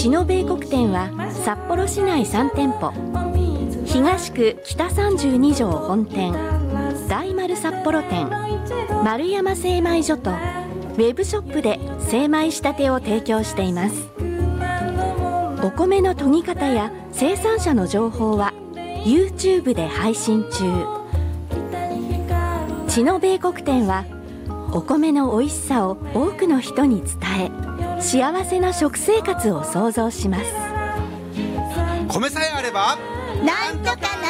血の米国店は札幌市内3店舗、東区北32条本店、大丸札幌店、丸山精米所とウェブショップで精米仕立てを提供しています。お米の研ぎ方や生産者の情報は YouTube で配信中。血の米国店はお米の美味しさを多くの人に伝え、幸せな食生活を創造します。 米さえあればなんとか